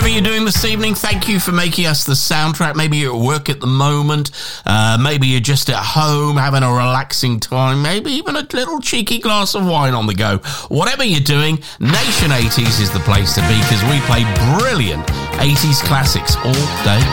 you're doing this evening, thank you for making us the soundtrack. Maybe you're at work at the moment. Maybe you're just at home having a relaxing time. Maybe even a little cheeky glass of wine on the go. Whatever you're doing, Nation 80s is the place to be because we play brilliant 80s classics all day